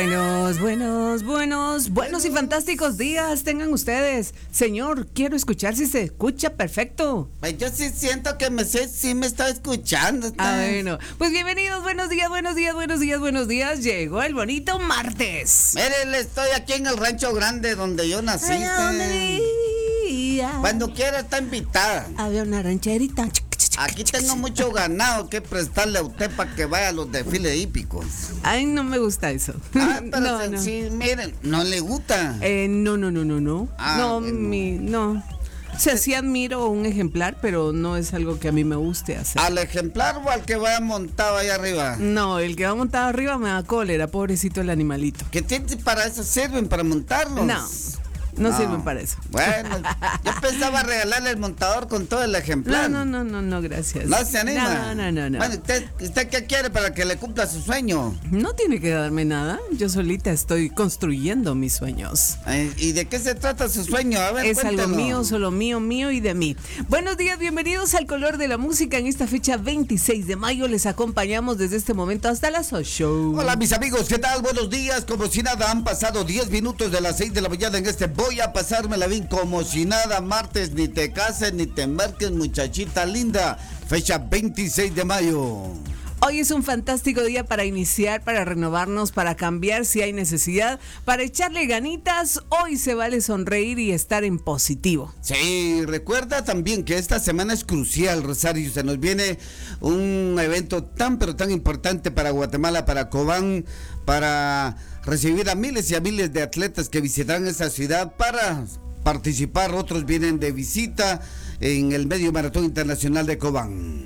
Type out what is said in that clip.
Buenos y fantásticos días tengan ustedes. Señor, quiero escuchar si se escucha perfecto. Pues yo sí siento que sí me está escuchando. Bueno, pues bienvenidos, buenos días. Llegó el bonito martes. Mire, estoy aquí en el Rancho Grande donde yo nací. Cuando quiera está invitada. Había una rancherita. Aquí tengo mucho ganado que prestarle a usted para que vaya a los desfiles hípicos. Ay, no me gusta eso. Pero no. sí, miren, ¿no le gusta? No. Bueno. O sea, sí admiro un ejemplar, pero no es algo que a mí me guste hacer. ¿Al ejemplar o al que vaya montado ahí arriba? No, el que va montado arriba me da cólera, pobrecito el animalito. ¿Qué tiene para eso sirven? ¿Para montarlos? No sirven para eso. Bueno, yo pensaba regalarle el montador con todo el ejemplar. No, gracias. ¿No se anima? No. Bueno, ¿usted qué quiere para que le cumpla su sueño? No tiene que darme nada. Yo solita estoy construyendo mis sueños. ¿Y de qué se trata su sueño? A ver, es cuéntelo. Algo mío, solo mío y de mí. Buenos días, bienvenidos al Color de la Música. En esta fecha 26 de mayo les acompañamos desde este momento hasta las 8. Hola mis amigos, ¿qué tal? Buenos días, como si nada, han pasado 10 minutos de las 6 de la mañana en este Voy a pasármela bien como si nada, martes, ni te cases ni te embarques, muchachita linda, fecha 26 de mayo. Hoy es un fantástico día para iniciar, para renovarnos, para cambiar si hay necesidad, para echarle ganitas. Hoy se vale sonreír y estar en positivo. Sí, recuerda también que esta semana es crucial, Rosario. Se nos viene un evento tan pero tan importante para Guatemala, para Cobán, para recibir a miles y a miles de atletas que visitarán esta ciudad para participar. Otros vienen de visita en el Medio Maratón Internacional de Cobán.